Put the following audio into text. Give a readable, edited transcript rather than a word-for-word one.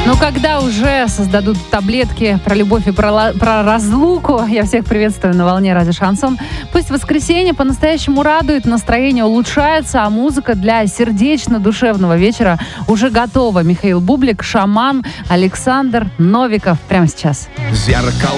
Но когда уже создадут таблетки про любовь и про разлуку, я всех приветствую на волне радио Шансон. Пусть воскресенье по-настоящему радует, настроение улучшается, а музыка для сердечно-душевного вечера уже готова. Михаил Бублик, Шаман, Александр Новиков. Прямо сейчас.